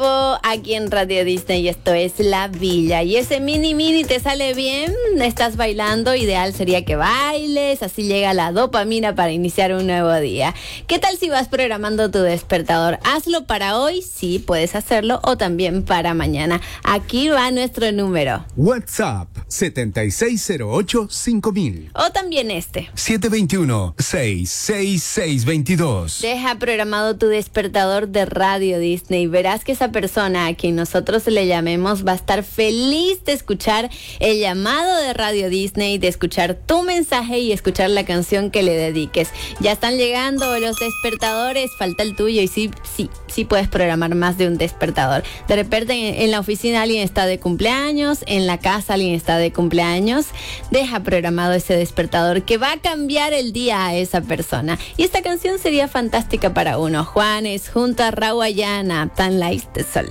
Aquí en Radio Disney, esto es La Villa. Y ese mini te sale bien, estás bailando, ideal sería que bailes, así llega la dopamina para iniciar un nuevo día. ¿Qué tal si vas programando tu despertador? Hazlo para hoy, sí, puedes hacerlo, o también para mañana. Aquí va nuestro número. WhatsApp 7608-5000. O también 721-66622. Deja programado tu despertador de Radio Disney. Verás que esa persona a quien nosotros le llamemos va a estar feliz de escuchar el llamado de Radio Disney, de escuchar tu mensaje y escuchar la canción que le dediques. Ya están llegando los despertadores, falta el tuyo y sí puedes programar más de un despertador. De repente en la oficina alguien está de cumpleaños, en la casa alguien está de cumpleaños. Deja programado ese despertador que va a cambiar el día a esa persona. Y esta canción sería fantástica para uno. Juanes junto a Rawayana, Tan Light de Sol.